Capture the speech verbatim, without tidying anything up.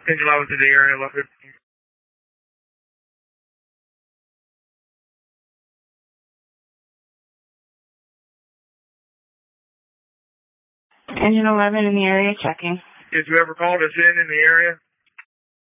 Engine eleven to the area, eleven fifteen. Engine eleven in the area, checking. Did you ever call us in in the area?